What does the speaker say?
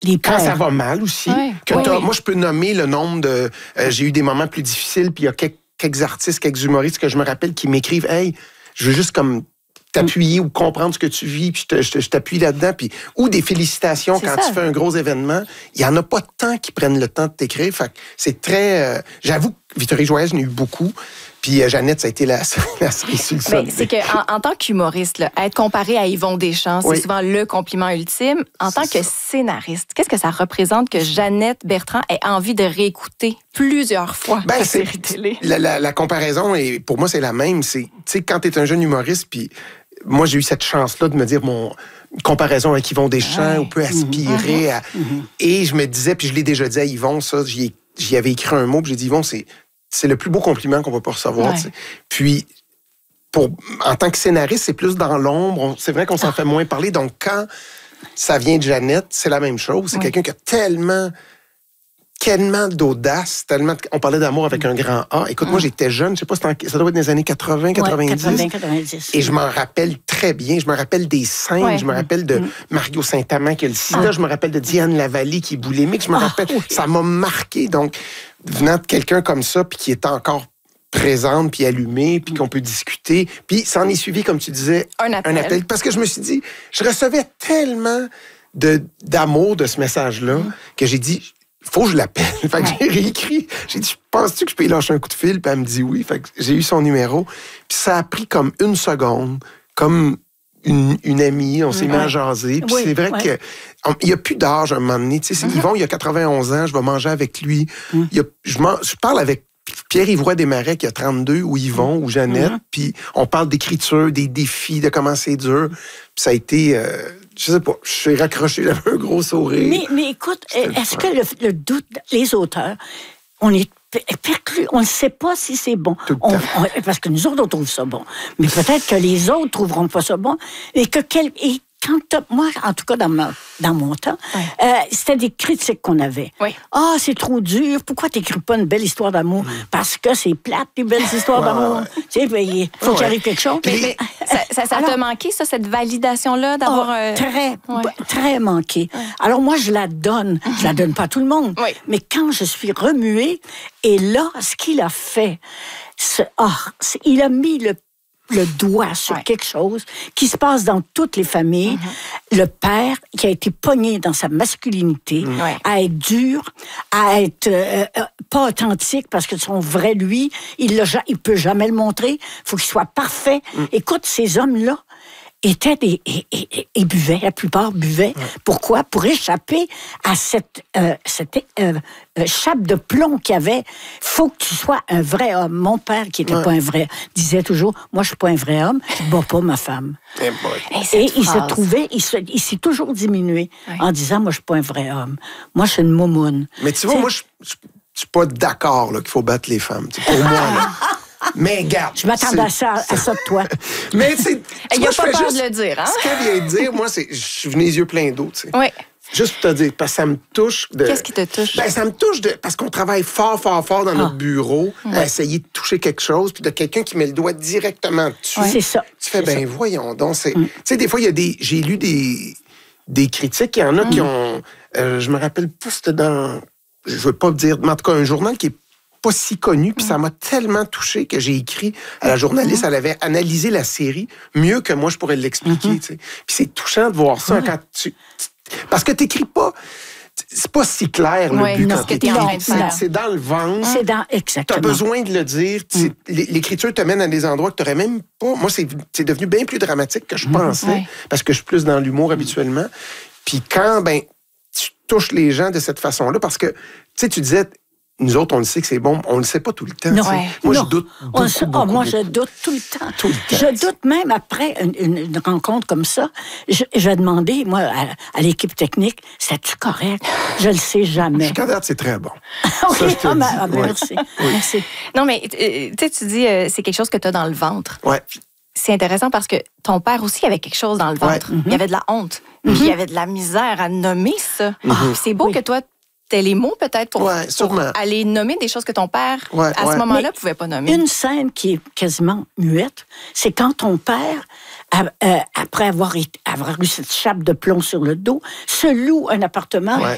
Quand ça va mal aussi. Moi, je peux nommer le nombre de... j'ai eu des moments plus difficiles, puis il y a quelques artistes, quelques humoristes que je me rappelle qui m'écrivent « Hey, je veux juste comme t'appuyer ou comprendre ce que tu vis, puis je t'appuie là-dedans. » Ou des félicitations quand tu fais un gros événement. Il n'y en a pas tant qui prennent le temps de t'écrire. Fait que c'est très... j'avoue que Victorie Joyeuse, j'en ai eu beaucoup. Puis Jeannette, ça a été la cerise sur le sol. C'est qu'en tant qu'humoriste, là, être comparé à Yvon Deschamps, c'est souvent le compliment ultime. En tant que scénariste, qu'est-ce que ça représente que Jeannette Bertrand ait envie de réécouter plusieurs fois la série télé? La comparaison, pour moi, c'est la même. Tu sais, quand tu es un jeune humoriste, puis moi, j'ai eu cette chance-là de me dire, mon comparaison avec Yvon Deschamps, on peut aspirer à... Et je me disais, puis je l'ai déjà dit à Yvon, ça, j'y avais écrit un mot, puis j'ai dit, Yvon, c'est le plus beau compliment qu'on va pas recevoir. Puis, en tant que scénariste, c'est plus dans l'ombre. C'est vrai qu'on s'en fait moins parler. Donc, quand ça vient de Jeannette, c'est la même chose. C'est quelqu'un qui a tellement d'audace, on parlait d'amour avec un grand A. Écoute, moi, j'étais jeune, je sais pas, ça doit être dans les années 80, 90. 90. Et je m'en rappelle très bien. Je me rappelle des scènes. Je me rappelle de Mario Saint-Amand qui a le sida. Je me rappelle de Diane Lavallée qui est boulémique. Je me rappelle. Ça m'a marqué. Donc, venant de quelqu'un comme ça, puis qui est encore présente, puis allumée, puis qu'on peut discuter. Puis, ça en est suivi, comme tu disais, un appel. Parce que je me suis dit, je recevais tellement d'amour de ce message-là que j'ai dit... Faut que je l'appelle. Fait que j'ai réécrit. J'ai dit, penses-tu que je peux lui lâcher un coup de fil? Puis elle me dit oui. Fait que j'ai eu son numéro. Puis ça a pris comme une seconde, comme une amie. On s'est mis à jaser. Puis c'est vrai qu'il n'y a plus d'âge à un moment donné. Tu sais, Yvon, il a 91 ans. Je vais manger avec lui. Je parle avec Pierre-Yvroy Desmarais qui a 32, ou Yvon, ou Jeannette. Puis on parle d'écriture, des défis, de comment c'est dur. Puis ça a été... je sais pas, je suis raccroché, j'avais un gros sourire. Mais écoute, est-ce que le doute, les auteurs, on est perclus, on ne sait pas si c'est bon. Parce que nous autres, on trouve ça bon. Mais peut-être que les autres trouveront pas ça bon. Et moi, en tout cas, dans mon temps, c'était des critiques qu'on avait. Ah, c'est trop dur. Pourquoi t'écris pas une belle histoire d'amour? Parce que c'est plate, les belles histoires d'amour. Tu sais, il faut qu'il arrive quelque chose. Mais ça t'a manqué, ça, cette validation-là, d'avoir... Très manqué. Alors, moi, je la donne. Je la donne pas à tout le monde. Mais quand je suis remuée, et là, ce qu'il a fait, il a mis le doigt sur quelque chose qui se passe dans toutes les familles. Le père qui a été pogné dans sa masculinité, à être dur, à être pas authentique parce que son vrai lui, il peut jamais le montrer. Il faut qu'il soit parfait. Écoute, ces hommes-là étaient et buvaient, la plupart buvaient. Pourquoi? Pour échapper à cette chape de plomb qu'il y avait. Faut que tu sois un vrai homme. Mon père, qui était pas un vrai, disait toujours, moi, je suis pas un vrai homme, je bats pas ma femme. Et il se trouvait, il s'est toujours diminué en disant, moi, je suis pas un vrai homme. Moi, je suis une moumoune. Mais tu vois, moi, je suis pas d'accord qu'il faut battre les femmes. Pour moi, là. Mais garde. Je m'attendais à ça de toi. Mais c'est. Il n'y a pas peur de le dire, hein? Ce qu'elle vient de dire, moi, je suis venu les yeux pleins d'eau, tu sais. Oui. Juste pour te dire, parce que ça me touche. Qu'est-ce qui te touche? Ça me touche parce qu'on travaille fort dans notre bureau à essayer de toucher quelque chose, puis de quelqu'un qui met le doigt directement dessus. C'est ça. Tu fais, voyons donc. Tu sais, des fois, j'ai lu des critiques, il y en a qui ont. Je me rappelle pas, c'était dans. Je veux pas dire, mais en tout cas, un journal qui est pas si connu, puis ça m'a tellement touché que j'ai écrit à la journaliste, elle avait analysé la série mieux que moi je pourrais l'expliquer, tu sais. Puis c'est touchant de voir ça quand parce que t'écris pas, c'est pas si clair le but quand t'écris. C'est dans le ventre. Exactement. T'as besoin de le dire. L'écriture te mène à des endroits que t'aurais même pas. Moi, c'est devenu bien plus dramatique que je pensais, parce que je suis plus dans l'humour habituellement. Puis quand, tu touches les gens de cette façon-là, parce que, tu sais, tu disais, nous autres, on le sait que c'est bon, on le sait pas tout le temps. Moi, je doute beaucoup. Moi, je doute tout le temps. Je doute même après une rencontre comme ça. Je vais demander, moi, à l'équipe technique, c'est-tu correct? Je le sais jamais. Jusqu'à date, c'est très bon. OK. Merci. Merci. Non, mais tu dis, c'est quelque chose que tu as dans le ventre. Ouais. C'est intéressant parce que ton père aussi avait quelque chose dans le ventre. Il y avait de la honte. Puis il y avait de la misère à nommer ça. C'est beau que toi, t'as les mots peut-être pour aller nommer des choses que ton père, à ce moment-là, ne pouvait pas nommer. Une scène qui est quasiment muette, c'est quand ton père, après avoir eu cette chape de plomb sur le dos, se loue un appartement